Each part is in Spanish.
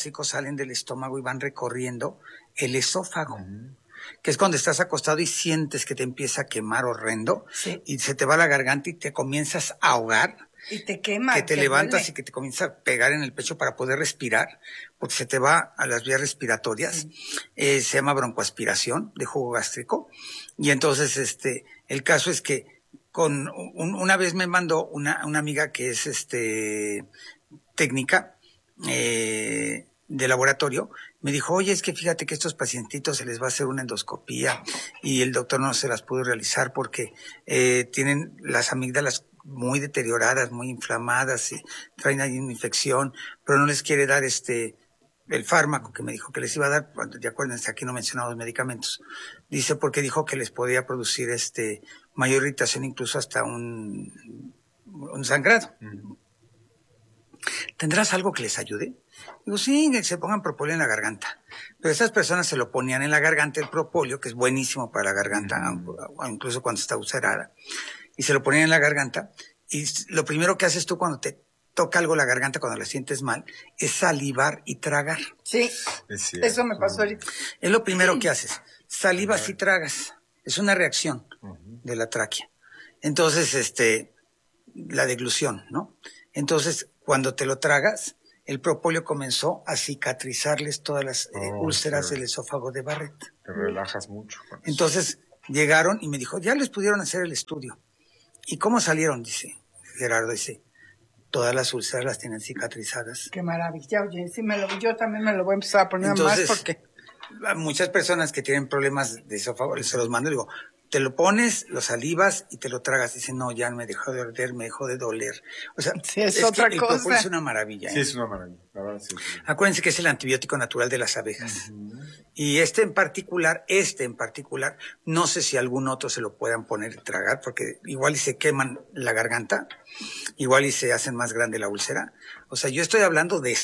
gástricos salen del estómago y van recorriendo el esófago, que es cuando estás acostado y sientes que te empieza a quemar horrendo, y se te va la garganta y te comienzas a ahogar. Y te quema. Que te levantas duele. y que te comienza a pegar en el pecho para poder respirar, porque se te va a las vías respiratorias. Se llama broncoaspiración de jugo gástrico. Y entonces, el caso es que una vez me mandó una amiga que es técnica de laboratorio, me dijo, oye, es que fíjate que estos pacientitos se les va a hacer una endoscopía y el doctor no se las pudo realizar porque tienen las amígdalas muy deterioradas, muy inflamadas y traen ahí una infección, pero no les quiere dar el fármaco que me dijo que les iba a dar. Ya acuérdense, aquí no mencionamos medicamentos. Dice porque dijo que les podía producir mayor irritación, incluso hasta un sangrado. ¿Tendrás algo que les ayude? Digo, sí, que se pongan propóleo en la garganta. Pero esas personas se lo ponían en la garganta, el propóleo, que es buenísimo para la garganta, incluso cuando está ulcerada, y se lo ponían en la garganta, y lo primero que haces tú cuando te toca algo la garganta, cuando la sientes mal, es salivar y tragar. Sí, eso me pasó ahorita. Es lo primero que haces, salivas y tragas. Es una reacción de la tráquea. Entonces, la deglución, ¿no? Entonces, cuando te lo tragas, el propóleo comenzó a cicatrizarles todas las úlceras del esófago de Barrett. Te relajas mucho. Entonces, llegaron y me dijo, ya les pudieron hacer el estudio. ¿Y cómo salieron? Dice Gerardo, todas las úlceras las tienen cicatrizadas. Qué maravilla, oye, yo también me lo voy a empezar a poner. Entonces, más porque a muchas personas que tienen problemas de esófago, se los mando y digo, te lo pones, lo salivas y te lo tragas. Dicen, no, ya me dejó de arder, me dejó de doler. O sea, sí, es otra cosa. El propóleo es una maravilla. Sí, es una maravilla. La verdad, sí. Acuérdense que es el antibiótico natural de las abejas. Y en particular, no sé si algún otro se lo puedan poner y tragar, porque igual y se queman la garganta, igual y se hacen más grande la úlcera. O sea, yo estoy hablando de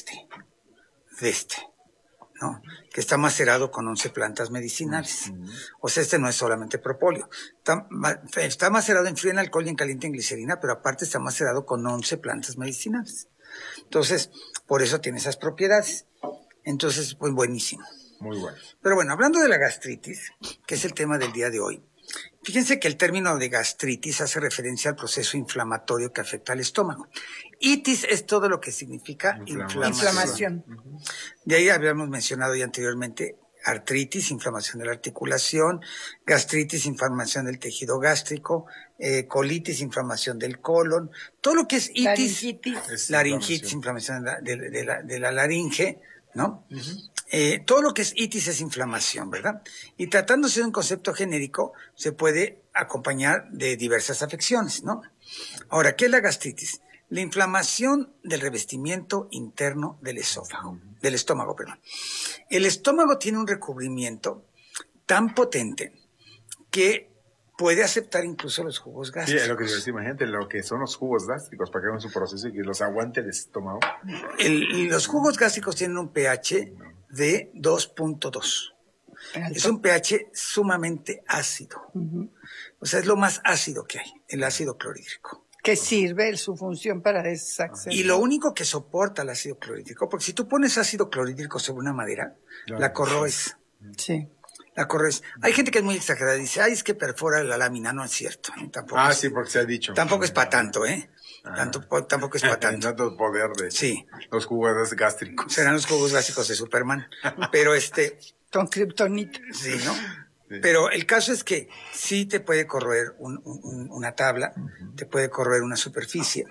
¿no? Que está macerado con 11 plantas medicinales. O sea, no es solamente propóleo. Está macerado en frío en alcohol y en caliente en glicerina, pero aparte está macerado con 11 plantas medicinales. Entonces, por eso tiene esas propiedades. Entonces, pues buenísimo. Muy bueno. Pero bueno, hablando de la gastritis, que es el tema del día de hoy, fíjense que el término de gastritis hace referencia al proceso inflamatorio que afecta al estómago. Itis es todo lo que significa inflamación. De ahí habíamos mencionado ya anteriormente artritis, inflamación de la articulación, gastritis, inflamación del tejido gástrico, colitis, inflamación del colon, todo lo que es itis, laringitis, inflamación de la laringe, ¿no? Todo lo que es itis es inflamación, ¿verdad? Y tratándose de un concepto genérico, se puede acompañar de diversas afecciones, ¿no? Ahora, ¿qué es la gastritis? La inflamación del revestimiento interno del estómago, perdón. El estómago tiene un recubrimiento tan potente que puede aceptar incluso los jugos gástricos. Sí, es lo que se dice, imagínate lo que son los jugos gástricos para que hagan su proceso y que los aguante el estómago. Los jugos gástricos tienen un pH de 2.2. Es un pH sumamente ácido. O sea, es lo más ácido que hay, el ácido clorhídrico. ¿Qué sirve su función para esa? Y lo único que soporta el ácido clorhídrico, porque si tú pones ácido clorhídrico sobre una madera, la corroes. Sí. La corroes. Hay gente que es muy exagerada y dice, ay, es que perfora la lámina. No es cierto. Tampoco sí, porque se ha dicho. Tampoco es para tanto, ¿eh? Tampoco es para tanto. Tanto poder de los jugos gástricos. Serán los jugos gástricos de Superman. Pero con kriptonita. Sí, ¿no? Sí. Pero el caso es que sí te puede corroer una tabla, te puede corroer una superficie,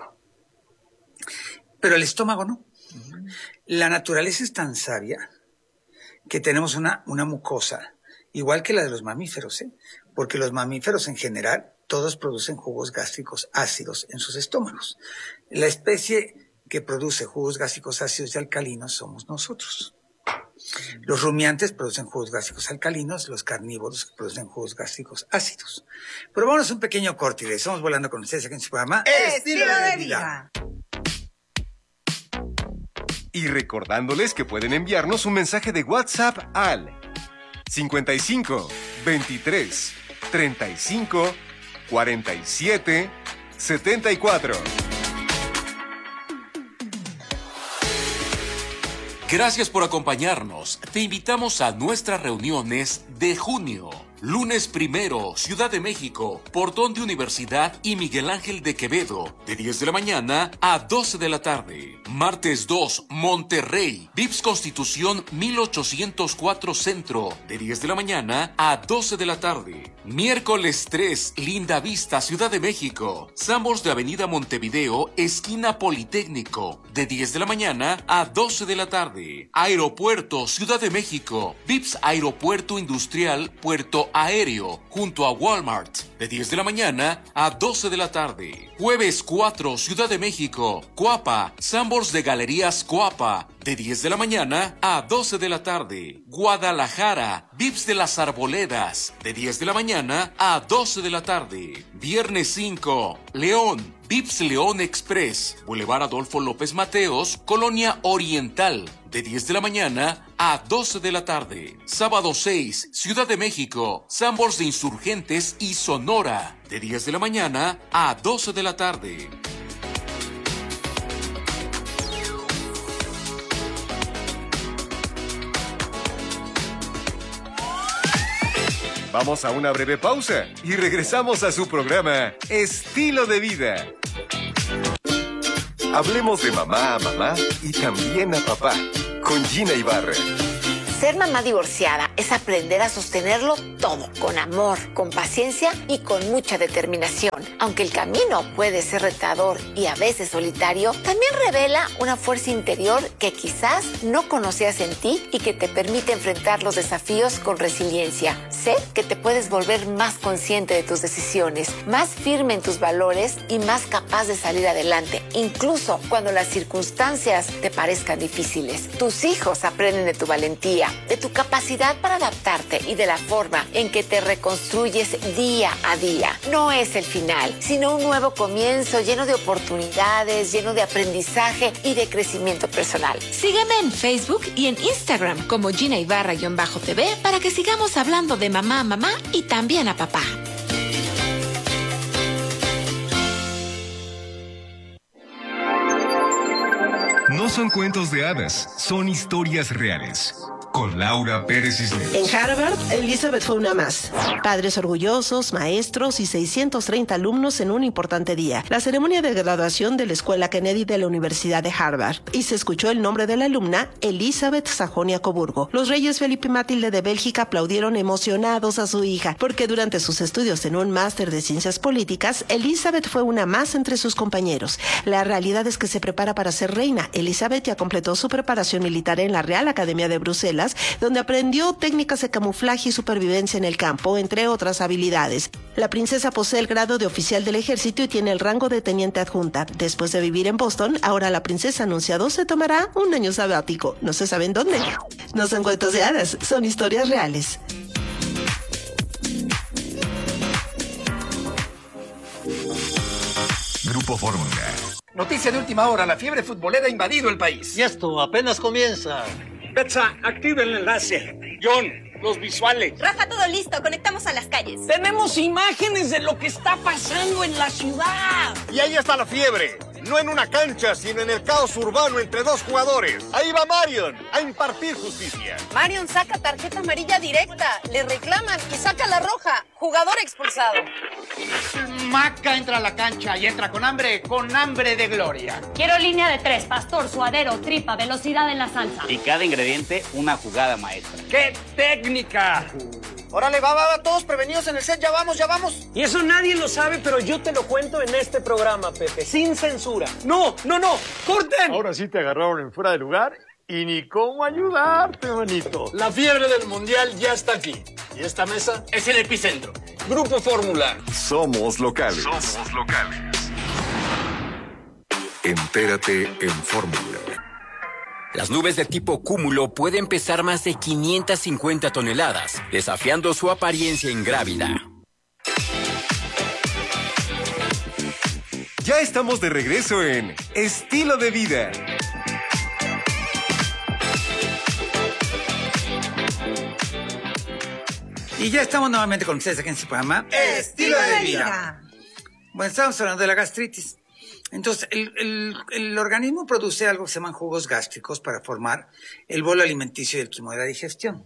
pero el estómago no. La naturaleza es tan sabia que tenemos una mucosa, igual que la de los mamíferos, porque los mamíferos en general, todos producen jugos gástricos ácidos en sus estómagos. La especie que produce jugos gástricos ácidos y alcalinos somos nosotros. Los rumiantes producen jugos gástricos alcalinos, los carnívoros producen jugos gástricos ácidos. Pero vámonos a un pequeño corte y regresamos volando con ustedes aquí en su programa Estilo de Vida. Y recordándoles que pueden enviarnos un mensaje de WhatsApp al 55 23 35 47 74. Gracias por acompañarnos. Te invitamos a nuestras reuniones de junio. Lunes 1, Ciudad de México, Portón de Universidad y Miguel Ángel de Quevedo, de 10 de la mañana a 12 de la tarde. Martes 2, Monterrey, Vips Constitución 1804 Centro, de 10 de la mañana a 12 de la tarde. Miércoles 3, Linda Vista, Ciudad de México, Sambors de Avenida Montevideo, esquina Politécnico, de 10 de la mañana a 12 de la tarde. Aeropuerto, Ciudad de México, Vips Aeropuerto Industrial, Puerto Aéreo, junto a Walmart, de 10 de la mañana a 12 de la tarde. Jueves 4, Ciudad de México, Coapa, Sambors de Galerías Coapa, de 10 de la mañana a 12 de la tarde. Guadalajara, Vips de las Arboledas, de 10 de la mañana a 12 de la tarde. Viernes 5, León, Vips León Express, Boulevard Adolfo López Mateos, Colonia Oriental, de 10 de la mañana a 12 de la tarde. Sábado 6, Ciudad de México, Sambors de Insurgentes y Sonora, de 10 de la mañana a 12 de la tarde. Vamos a una breve pausa y regresamos a su programa Estilo de Vida. Hablemos de mamá a mamá y también a papá con Gina Ibarra. Ser mamá divorciada es aprender a sostenerlo todo, con amor, con paciencia y con mucha determinación. Aunque el camino puede ser retador y a veces solitario, también revela una fuerza interior que quizás no conocías en ti y que te permite enfrentar los desafíos con resiliencia. Sé que te puedes volver más consciente de tus decisiones, más firme en tus valores y más capaz de salir adelante, incluso cuando las circunstancias te parezcan difíciles. Tus hijos aprenden de tu valentía, de tu capacidad para adaptarte y de la forma en que te reconstruyes día a día. No es el final, sino un nuevo comienzo lleno de oportunidades, lleno de aprendizaje y de crecimiento personal. Sígueme en Facebook y en Instagram como Gina Ibarra-TV para que sigamos hablando de mamá a mamá y también a papá. No son cuentos de hadas, son historias reales. Con Laura Pérez Cisneros. En Harvard, Elizabeth fue una más. Padres orgullosos, maestros y 630 alumnos en un importante día. La ceremonia de graduación de la Escuela Kennedy de la Universidad de Harvard. Y se escuchó el nombre de la alumna, Elizabeth Sajonia-Coburgo. Los reyes Felipe y Matilde de Bélgica aplaudieron emocionados a su hija, porque durante sus estudios en un máster de ciencias políticas, Elizabeth fue una más entre sus compañeros. La realidad es que se prepara para ser reina. Elizabeth ya completó su preparación militar en la Real Academia de Bruselas, donde aprendió técnicas de camuflaje y supervivencia en el campo, entre otras habilidades. La princesa posee el grado de oficial del ejército y tiene el rango de teniente adjunta. Después de vivir en Boston, ahora la princesa anunciado se tomará un año sabático. No se sabe en dónde. No son cuentos de hadas, son historias reales. Grupo Fórmula. Noticia de última hora, la fiebre futbolera ha invadido el país. Y esto apenas comienza. Betsa, activa el enlace. John, los visuales. Rafa, todo listo, conectamos a las calles. Tenemos imágenes de lo que está pasando en la ciudad. Y ahí está la fiebre. No en una cancha, sino en el caos urbano entre dos jugadores. Ahí va Marion a impartir justicia. Marion saca tarjeta amarilla directa, le reclaman y saca la roja. Jugador expulsado. Maca entra a la cancha y entra con hambre de gloria. Quiero línea de 3, pastor, suadero, tripa, velocidad en la salsa. Y cada ingrediente, una jugada maestra. ¡Qué técnica! Órale, va, todos prevenidos en el set, ya vamos. Y eso nadie lo sabe, pero yo te lo cuento en este programa, Pepe, sin censura. ¡No! ¡Corten! Ahora sí te agarraron en fuera de lugar y ni cómo ayudarte, manito. La fiebre del mundial ya está aquí. Y esta mesa es el epicentro. Grupo Fórmula. Somos locales. Entérate en Fórmula. Las nubes de tipo cúmulo pueden pesar más de 550 toneladas, desafiando su apariencia ingrávida. Ya estamos de regreso en Estilo de Vida. Y ya estamos nuevamente con ustedes aquí en su programa Estilo de Vida. Bueno, estamos hablando de la gastritis. Entonces, el organismo produce algo que se llaman jugos gástricos para formar el bolo alimenticio y el quimo de la digestión.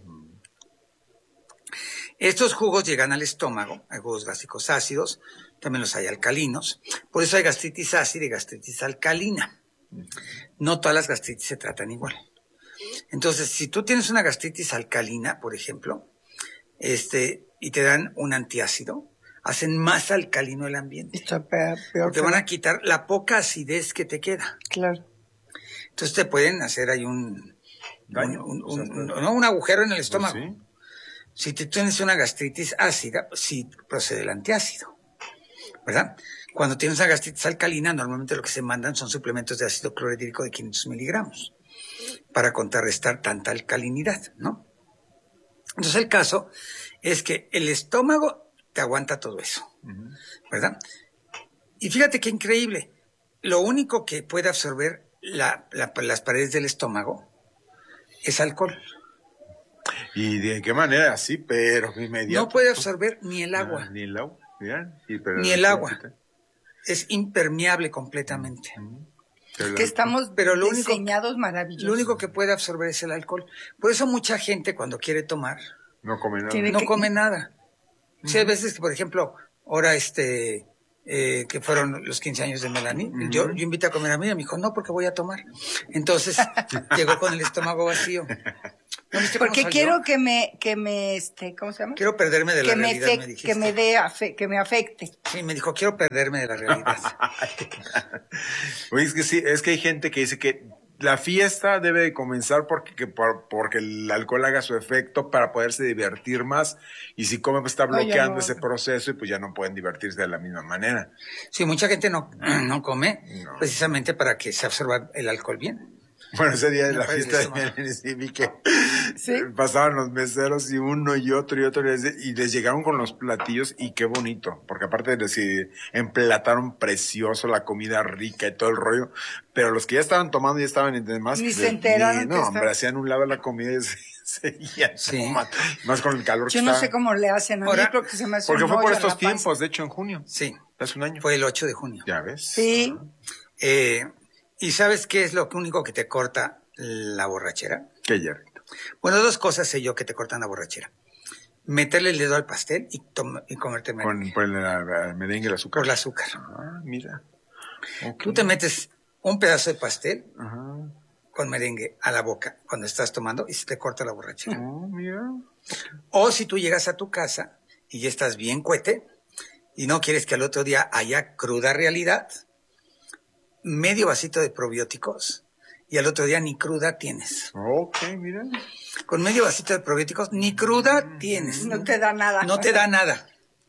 Estos jugos llegan al estómago, hay jugos gástricos ácidos, también los hay alcalinos, por eso hay gastritis ácida y gastritis alcalina. No todas las gastritis se tratan igual. Entonces, si tú tienes una gastritis alcalina, por ejemplo, y te dan un antiácido, hacen más alcalino el ambiente. Está peor. Te van a quitar la poca acidez que te queda. Claro. Entonces te pueden hacer ahí un agujero en el estómago. Pues sí. Si tú tienes una gastritis ácida, sí procede el antiácido, ¿verdad? Cuando tienes una gastritis alcalina, normalmente lo que se mandan son suplementos de ácido clorhídrico de 500 miligramos para contrarrestar tanta alcalinidad, ¿no? Entonces el caso es que el estómago te aguanta todo eso, ¿verdad? Y fíjate qué increíble. Lo único que puede absorber las paredes del estómago es alcohol. ¿Y de qué manera? Sí, pero inmediato. No puede absorber ni el agua. Ni el agua. Ni el agua. Es impermeable completamente. Que estamos diseñados maravillosos. Lo único que puede absorber es el alcohol. Por eso mucha gente cuando quiere tomar no come nada. Come nada. Sí, hay veces que, por ejemplo, ahora que fueron los 15 años de Melanie, yo invité a comer a mí y me dijo, no, porque voy a tomar. Entonces, llegó con el estómago vacío. ¿No viste cómo porque salió? quiero que me, ¿cómo se llama? Quiero perderme de la realidad, me dijiste. Que me afecte. Sí, me dijo, quiero perderme de la realidad. Oye, es que hay gente que dice que la fiesta debe de comenzar porque el alcohol haga su efecto para poderse divertir más, y si come pues está bloqueando ese proceso y pues ya no pueden divertirse de la misma manera. Sí, mucha gente no come precisamente para que se absorba el alcohol bien. Bueno, ese día de la fiesta de Melanie vi que pasaban los meseros y uno y otro y les llegaron con los platillos, y qué bonito, porque aparte de que emplataron precioso la comida rica y todo el rollo, pero los que ya estaban tomando y estaban en demás, ni se enteraron. No, hombre, hacían un lado la comida y seguían tomando, más con el calor que yo no sé cómo le hacen a mí, creo que se me hace porque fue por estos tiempos, de hecho en junio. Sí. Hace un año. Fue el 8 de junio. Ya ves. Sí. ¿Y sabes qué es lo único que te corta la borrachera? ¿Qué, Jerry? Bueno, dos cosas sé yo que te cortan la borrachera. Meterle el dedo al pastel y comerte merengue. Por el merengue y el azúcar. Por el azúcar. Ah, mira. Okay. Tú te metes un pedazo de pastel con merengue a la boca cuando estás tomando y se te corta la borrachera. Oh, mira. O si tú llegas a tu casa y ya estás bien cuete y no quieres que al otro día haya cruda realidad, medio vasito de probióticos y al otro día ni cruda tienes. Ok, mira. Con medio vasito de probióticos ni cruda tienes. No te da nada. No te da nada.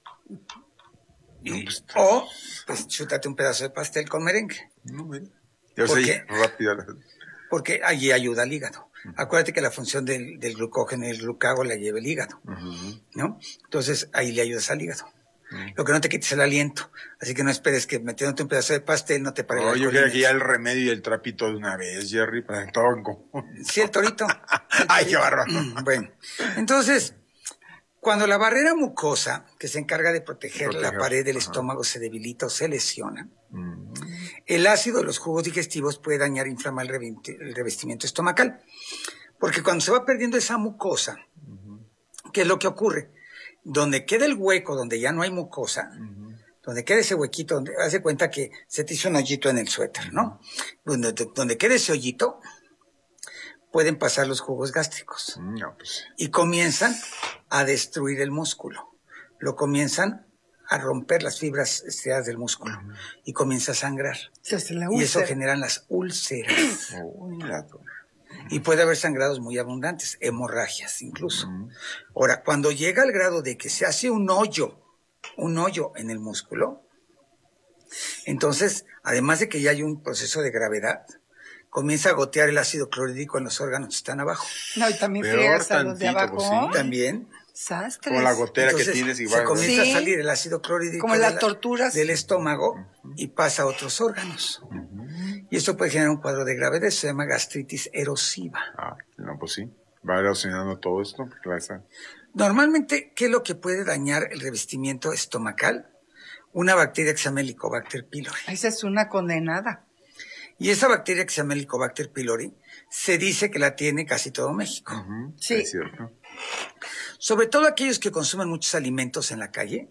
O, pues, chútate un pedazo de pastel con merengue. No, mira. Yo sé, rápido. Porque allí ayuda al hígado. Acuérdate que la función del glucógeno y el glucago la lleva el hígado, ¿no? Entonces, ahí le ayudas al hígado. Lo que no te quites el aliento. Así que no esperes que metiéndote un pedazo de pastel no te pare el alcohol. Yo creo que ya el remedio y el trapito de una vez, Jerry, para todo en común. Sí, el torito. Ay, qué bárbaro. Bueno, entonces, cuando la barrera mucosa, que se encarga de proteger la pared del estómago, se debilita o se lesiona, el ácido de los jugos digestivos puede dañar e inflamar el revestimiento estomacal. Porque cuando se va perdiendo esa mucosa, ¿qué es lo que ocurre? Donde queda el hueco, donde ya no hay mucosa, donde queda ese huequito, donde hace cuenta que se te hizo un hoyito en el suéter, ¿no? Donde queda ese hoyito, pueden pasar los jugos gástricos. Y comienzan a destruir el músculo. Lo comienzan a romper las fibras estriadas del músculo. Y comienza a sangrar. Y eso generan las úlceras. Y puede haber sangrados muy abundantes, hemorragias incluso. Ahora, cuando llega al grado de que se hace un hoyo en el músculo, entonces, además de que ya hay un proceso de gravedad, comienza a gotear el ácido clorhídrico en los órganos que están abajo. No, y también friegas a los de abajo. Pues sí. También. Sastres. Como la gotera. Entonces, que tienes igual. Se comienza a salir el ácido clorhídrico como las torturas del estómago y pasa a otros órganos. Y esto puede generar un cuadro de gravedad, se llama gastritis erosiva. No, pues sí. Va erosionando todo esto. Normalmente, ¿qué es lo que puede dañar el revestimiento estomacal? una bacteria que se llama Helicobacter pylori. Esa es una condenada. Y esa bacteria que se llama Helicobacter pylori se dice que la tiene casi todo México. Sí. Es cierto. Sobre todo aquellos que consumen muchos alimentos en la calle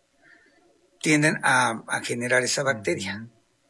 tienden a generar esa bacteria.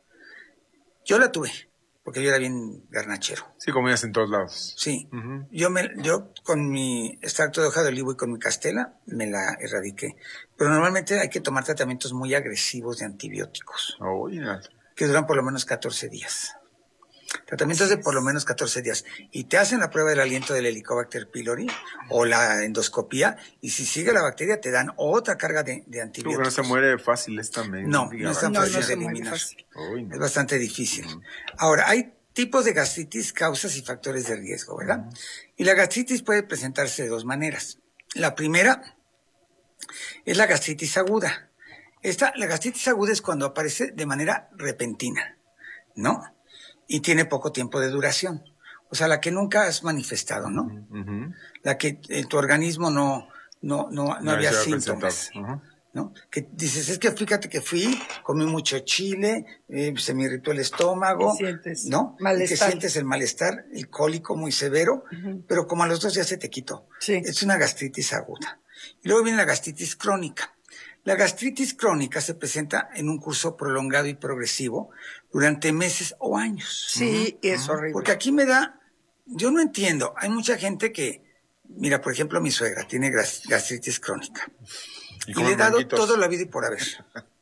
Yo la tuve, porque yo era bien garnachero. Sí, comías en todos lados. Sí. Yo con mi extracto de hoja de olivo y con mi castela me la erradiqué. Pero normalmente hay que tomar tratamientos muy agresivos de antibióticos. Que duran por lo menos 14 días. Tratamientos de por lo menos 14 días. Y te hacen la prueba del aliento del Helicobacter pylori o la endoscopía, y si sigue la bacteria te dan otra carga de antibióticos. Pero no se muere fácil esta No es tan fácil de eliminar. Es bastante difícil. Ahora, hay tipos de gastritis, causas y factores de riesgo, ¿verdad? Y la gastritis puede presentarse de dos maneras. La primera es la gastritis aguda. La gastritis aguda es cuando aparece de manera repentina, ¿no? Y tiene poco tiempo de duración. O sea, la que nunca has manifestado, ¿no? La que en tu organismo no había síntomas, ¿no? Que dices, es que fíjate que comí mucho chile, se me irritó el estómago, ¿no? Malestar. Que sientes el malestar, el cólico muy severo, pero como a los 2 días se te quitó. Sí. Es una gastritis aguda. Y luego viene la gastritis crónica. La gastritis crónica se presenta en un curso prolongado y progresivo durante meses o años. Sí, es horrible. Porque aquí yo no entiendo, hay mucha gente que, mira, por ejemplo, mi suegra tiene gastritis crónica. Y le he dado todo la vida y por haber.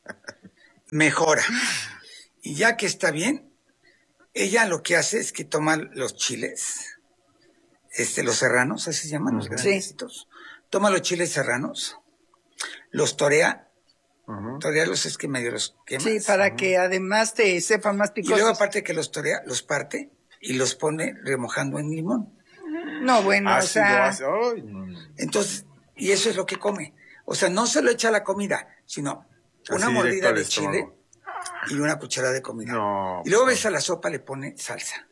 Mejora. Y ya que está bien, ella lo que hace es que toma los chiles, los serranos, así se llaman, los grandecitos. Toma los chiles serranos, los torea. Torearlos es que medio los quemas. Sí, para que además te sepan más picosos. Y luego aparte que los torea, los parte y los pone remojando en limón. No, bueno, o sea... Entonces, y eso es lo que come. O sea, no se lo echa a la comida, sino una mordida de chile y una cucharada de comida. No, y luego ves a la sopa, le pone salsa.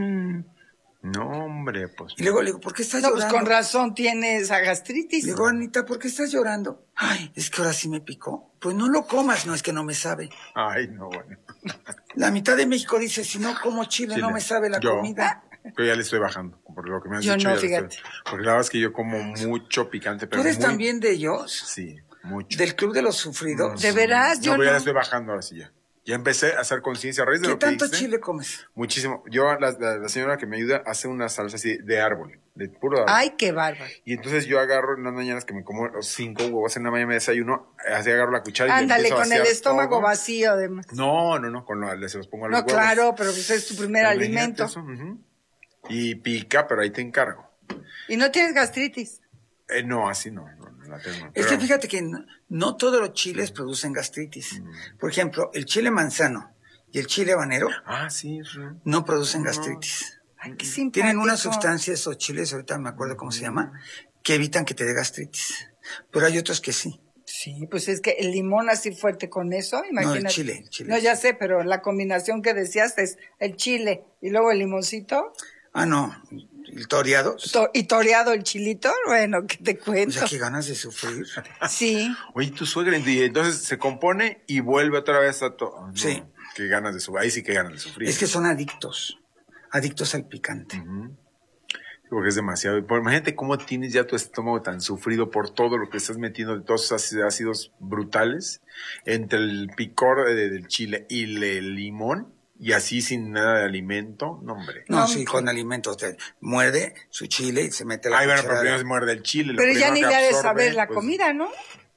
No, hombre, pues. Y luego le digo, ¿por qué estás llorando? Pues con razón tienes a gastritis. Le digo, Anita, ¿por qué estás llorando? Ay, es que ahora sí me picó. Pues no lo comas, no es que no me sabe. Ay, no, bueno. La mitad de México dice, si no como chile. No me sabe la comida. Yo ya le estoy bajando, por lo que me has dicho. Yo no, fíjate. Porque la verdad es que yo como mucho picante, pero ¿Tú eres también de ellos? Sí, mucho. ¿Del club de los sufridos? ¿De veras? Yo ya le estoy bajando ahora sí ya. Ya empecé a hacer conciencia a raíz de lo que ¿Qué tanto chile comes? Muchísimo. Yo, la señora que me ayuda hace una salsa así de árbol, de puro árbol. Ay, qué bárbaro. Y entonces yo agarro en las mañanas que me como los 5 huevos en la mañana, me desayuno, así agarro la cuchara y ándale, empiezo con el estómago todo vacío además. No, se los pongo a los huevos. No, claro, pero pues es tu primer alimento. Eso, Y pica, pero ahí te encargo. ¿Y no tienes gastritis? No, así no la tengo. Es que fíjate que no todos los chiles producen gastritis. Por ejemplo, el chile manzano y el chile habanero no producen gastritis. Ay, qué simpático. Tienen unas sustancias, esos chiles, ahorita me acuerdo cómo se llama, que evitan que te dé gastritis. Pero hay otros que sí. Sí, pues es que el limón así fuerte con eso, imagínate. No, el chile. No, ya sé, pero la combinación que decías es el chile y luego el limoncito. Ah, no, el toreado. ¿Y toreado el chilito? Bueno, ¿qué te cuento? O sea, qué ganas de sufrir. Sí. Oye, tu suegra, entonces se compone y vuelve otra vez a todo. No, sí. Qué ganas de sufrir. Ahí sí que ganas de sufrir. Es que son adictos al picante. Porque es demasiado. Imagínate cómo tienes ya tu estómago tan sufrido por todo lo que estás metiendo de todos esos ácidos brutales, entre el picor del chile y el limón. Y así sin nada de alimento, no, hombre. No, sí, con alimentos. Muerde su chile y se mete la cucharada. Bueno, pero primero se muerde el chile. Pero ya ni le ha de saber la comida, ¿no?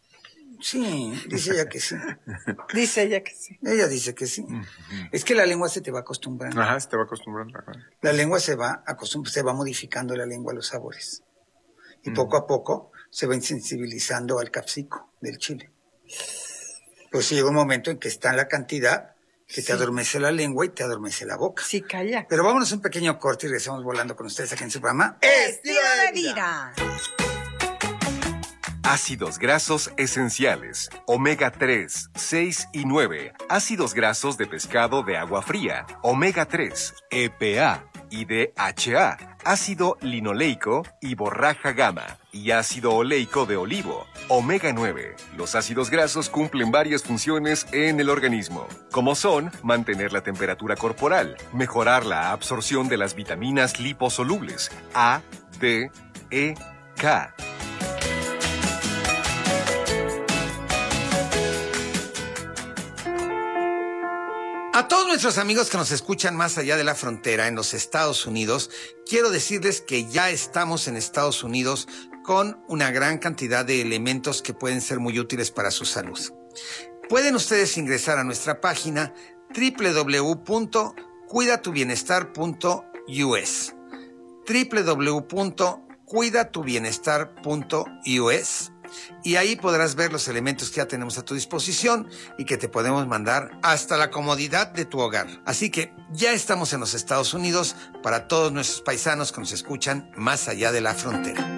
Sí, dice ella que sí. Dice ella que sí. Ella dice que sí. Es que la lengua se te va acostumbrando. Ajá, se te va acostumbrando. La lengua se va modificando la lengua a los sabores. Y poco a poco se va insensibilizando al capsico del chile. Pues llega un momento en que está en la cantidad que te adormece la lengua y te adormece la boca. Sí, calla. Pero vámonos un pequeño corte y regresamos volando con ustedes aquí en su programa Estilo de Vida. Ácidos grasos esenciales, omega 3, 6 y 9. Ácidos grasos de pescado de agua fría, omega 3, EPA. y DHA, ácido linoleico y borraja gamma, y ácido oleico de olivo, omega 9. Los ácidos grasos cumplen varias funciones en el organismo, como son mantener la temperatura corporal, mejorar la absorción de las vitaminas liposolubles A, D, E, K. A todos nuestros amigos que nos escuchan más allá de la frontera en los Estados Unidos, quiero decirles que ya estamos en Estados Unidos con una gran cantidad de elementos que pueden ser muy útiles para su salud. Pueden ustedes ingresar a nuestra página www.cuidatubienestar.us www.cuidatubienestar.us y ahí podrás ver los elementos que ya tenemos a tu disposición y que te podemos mandar hasta la comodidad de tu hogar. Así que ya estamos en los Estados Unidos para todos nuestros paisanos que nos escuchan más allá de la frontera.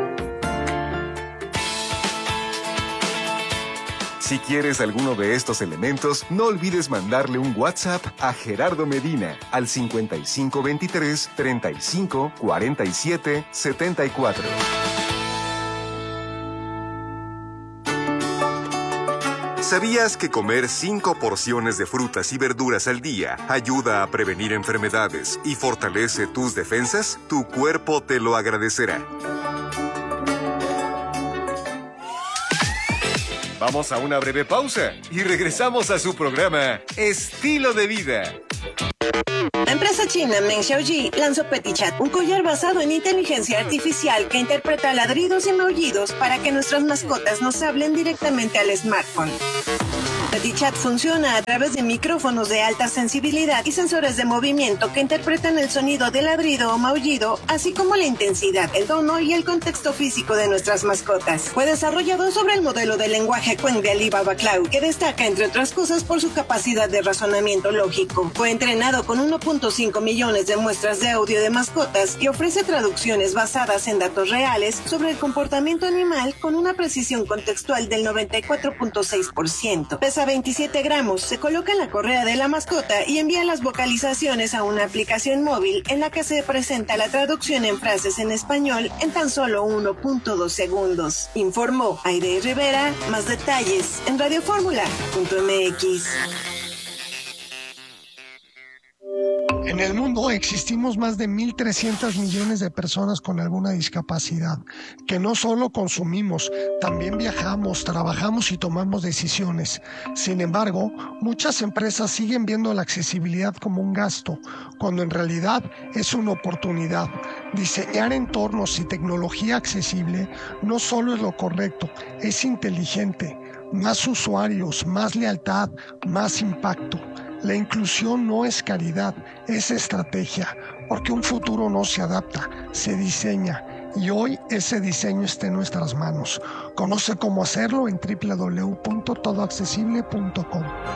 Si quieres alguno de estos elementos, no olvides mandarle un WhatsApp a Gerardo Medina al 5523 35 47 74. ¿Sabías que comer 5 porciones de frutas y verduras al día ayuda a prevenir enfermedades y fortalece tus defensas? Tu cuerpo te lo agradecerá. Vamos a una breve pausa y regresamos a su programa Estilo de Vida. La empresa china Meng Xiaoji lanzó Petit Chat, un collar basado en inteligencia artificial que interpreta ladridos y maullidos para que nuestras mascotas nos hablen directamente al smartphone. Petit Chat funciona a través de micrófonos de alta sensibilidad y sensores de movimiento que interpretan el sonido de ladrido o maullido, así como la intensidad, el tono y el contexto físico de nuestras mascotas. Fue desarrollado sobre el modelo de lenguaje Qwen de Alibaba Cloud, que destaca, entre otras cosas, por su capacidad de razonamiento lógico. Fue entrenado con 1.5 millones de muestras de audio de mascotas y ofrece traducciones basadas en datos reales sobre el comportamiento animal con una precisión contextual del 94.6%. Pesa 27 gramos, se coloca en la correa de la mascota y envía las vocalizaciones a una aplicación móvil en la que se presenta la traducción en frases en español en tan solo 1.2 segundos. Informó Aide Rivera. Más detalles en radioformula.mx. En el mundo existimos más de 1.300 millones de personas con alguna discapacidad, que no solo consumimos, también viajamos, trabajamos y tomamos decisiones. Sin embargo, muchas empresas siguen viendo la accesibilidad como un gasto, cuando en realidad es una oportunidad. Diseñar entornos y tecnología accesible no solo es lo correcto, es inteligente. Más usuarios, más lealtad, más impacto. La inclusión no es caridad, es estrategia, porque un futuro no se adapta, se diseña, y hoy ese diseño está en nuestras manos. Conoce cómo hacerlo en www.todoaccesible.com.